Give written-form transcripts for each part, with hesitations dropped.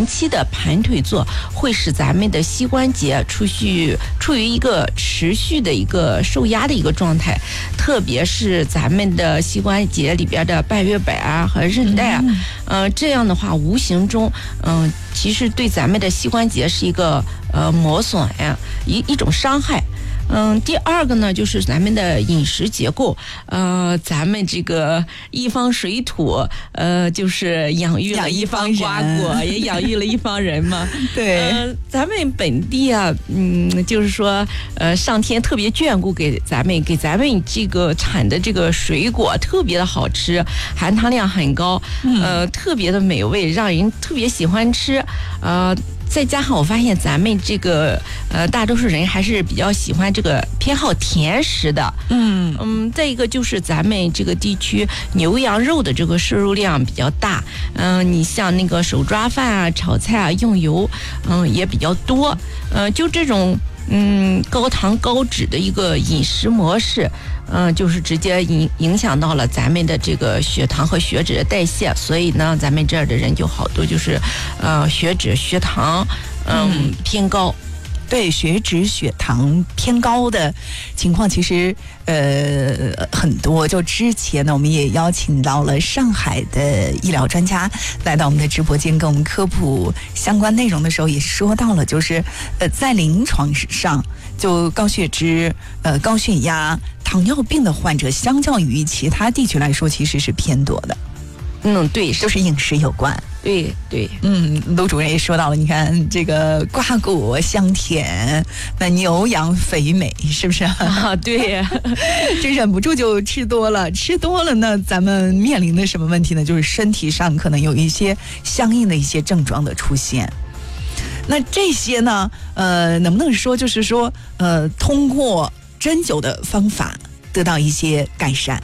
长期的盘腿坐会使咱们的膝关节处于一个持续的一个受压的一个状态，特别是咱们的膝关节里边的半月板啊和韧带啊，这样的话无形中其实对咱们的膝关节是一个磨损呀，一种伤害。第二个呢，就是咱们的饮食结构，咱们这个一方水土，就是养育了一方瓜果，也养育了一方人嘛。 对， 咱们本地啊，就是说，上天特别眷顾给咱们这个产的这个水果特别的好吃，含糖量很高，特别的美味，让人特别喜欢吃，再加上我发现咱们这个大多数人还是比较喜欢这个偏好甜食的，再一个就是咱们这个地区牛羊肉的这个摄入量比较大，你像那个手抓饭啊、炒菜啊用油，也比较多，就这种高糖高脂的一个饮食模式。就是直接影响到了咱们的这个血糖和血脂的代谢，所以呢，咱们这儿的人就好多就是血脂、血糖偏高。 对，血脂、血糖偏高的情况其实很多。就之前呢，我们也邀请到了上海的医疗专家来到我们的直播间，跟我们科普相关内容的时候，也说到了，就是在临床上，就高血脂、高血压、糖尿病的患者，相较于其他地区来说，其实是偏多的。 对， 就是饮食有关。 对， 卢主任也说到了，你看这个瓜果香甜，那牛羊肥美，是不是啊？ 对， 这忍不住就吃多了呢，咱们面临的什么问题呢？就是身体上可能有一些相应的一些症状的出现。那这些呢，能不能说就是说，通过针灸的方法得到一些改善？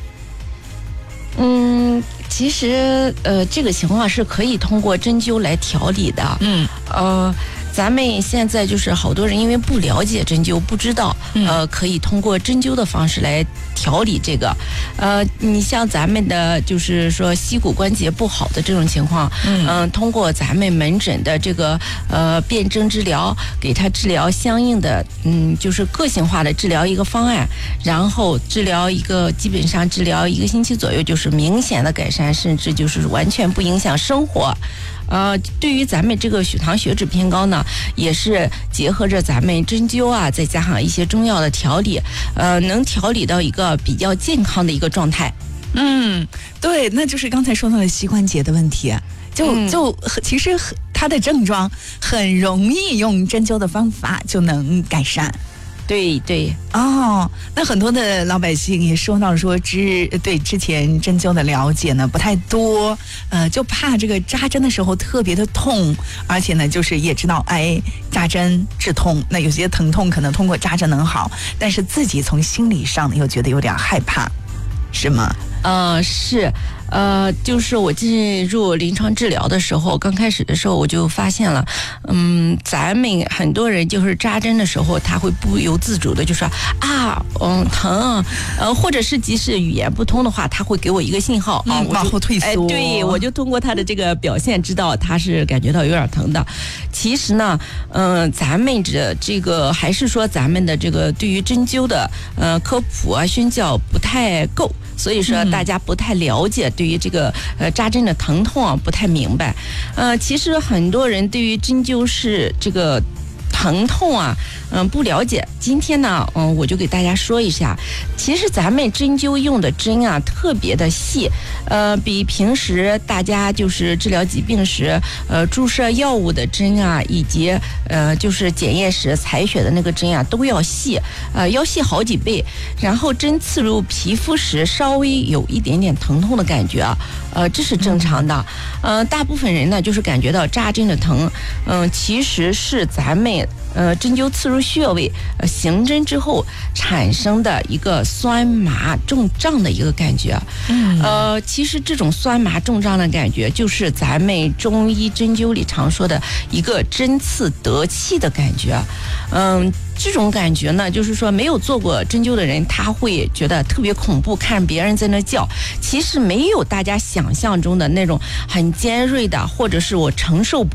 其实这个情况是可以通过针灸来调理的。咱们现在就是好多人因为不了解针灸，不知道可以通过针灸的方式来调理这个。你像咱们的就是说膝骨关节不好的这种情况，通过咱们门诊的这个辨证治疗，给他治疗相应的就是个性化的治疗一个方案，然后基本上治疗1个星期左右，就是明显的改善，甚至就是完全不影响生活。对于咱们这个血糖血脂偏高呢，也是结合着咱们针灸啊，再加上一些中药的调理，能调理到一个比较健康的一个状态。 对，那就是刚才说到的膝关节的问题，其实它的症状很容易用针灸的方法就能改善。 对那很多的老百姓也说到说对之前针灸的了解呢不太多，就怕这个扎针的时候特别的痛，而且呢就是也知道扎针治痛，那有些疼痛可能通过扎针能好，但是自己从心理上又觉得有点害怕，是吗？ 是。就是我进入临床治疗的时候，刚开始的时候我就发现了，咱们很多人就是扎针的时候，他会不由自主的就说疼，或者是即使语言不通的话，他会给我一个信号往后退缩。 对，我就通过他的这个表现知道他是感觉到有点疼的。其实呢，咱们这个还是说咱们的这个对于针灸的科普啊宣教不太够。所以说大家不太了解，对于这个扎针的疼痛啊不太明白。其实很多人对于针灸是这个疼痛啊不了解。今天呢我就给大家说一下，其实咱们针灸用的针啊特别的细，比平时大家就是治疗疾病时注射药物的针啊，以及就是检验时采血的那个针啊都要细，要细好几倍。然后针刺入皮肤时稍微有一点点疼痛的感觉这是正常的。大部分人呢就是感觉到扎针的疼，其实是咱们针灸刺入穴位行针之后产生的一个酸麻重胀的一个感觉。其实这种酸麻重胀的感觉就是咱们中医针灸里常说的一个针刺得气的感觉。这种感觉呢，就是说没有做过针灸的人他会觉得特别恐怖，看别人在那叫，其实没有大家想象中的那种很尖锐的，或者是我承受不